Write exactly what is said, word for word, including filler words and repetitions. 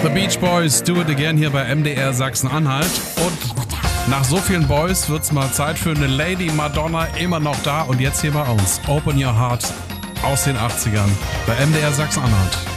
The Beach Boys, Do It Again hier bei M D R Sachsen-Anhalt. Und nach so vielen Boys wird's mal Zeit für eine Lady Madonna, immer noch da und jetzt hier bei uns. Open Your Heart aus den achtzigern bei M D R Sachsen-Anhalt.